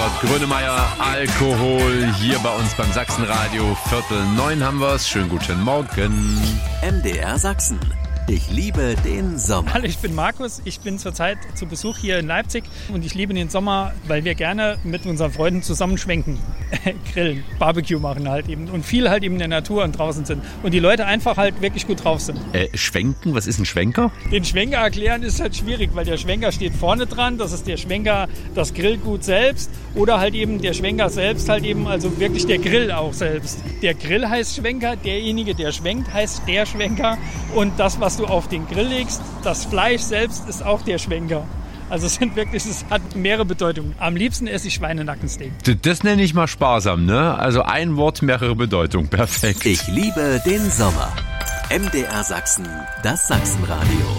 Herbert Grönemeyer, Alkohol hier bei uns beim Sachsenradio. 8:45 haben wir's. Schönen guten Morgen. MDR Sachsen. Ich liebe den Sommer. Hallo, ich bin Markus. Ich bin zurzeit zu Besuch hier in Leipzig und ich liebe den Sommer, weil wir gerne mit unseren Freunden zusammen schwenken, grillen, Barbecue machen halt eben und viel halt eben in der Natur und draußen sind und die Leute einfach halt wirklich gut drauf sind. Schwenken, was ist ein Schwenker? Den Schwenker erklären ist halt schwierig, weil der Schwenker steht vorne dran, das ist der Schwenker, das Grillgut selbst oder halt eben der Schwenker selbst halt eben, also wirklich der Grill auch selbst. Der Grill heißt Schwenker, derjenige, der schwenkt, heißt der Schwenker und das, was du auf den Grill legst, das Fleisch selbst ist auch der Schwenker. Also es hat mehrere Bedeutungen. Am liebsten esse ich Schweinenackensteak. Das nenne ich mal sparsam, ne? Also ein Wort, mehrere Bedeutungen. Perfekt. Ich liebe den Sommer. MDR Sachsen, das Sachsenradio.